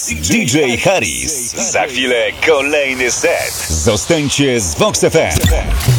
DJ Harris. Za chwilę kolejny set. Zostańcie z Vox FM.